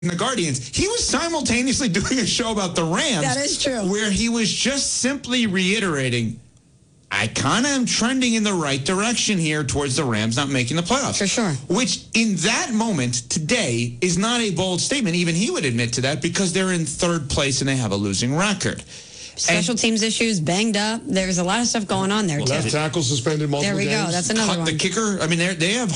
the Guardians, he was simultaneously doing a show about the Rams. That is true. Where he was just simply reiterating, I kind of am trending in the right direction here towards the Rams not making the playoffs. For sure. Which, in that moment, today, is not a bold statement. Even he would admit to that because they're in third place and they have a losing record. Special teams issues, banged up. There's a lot of stuff going on there, too. Left tackle suspended multiple games. There we go. That's another one. The kicker, I mean, they have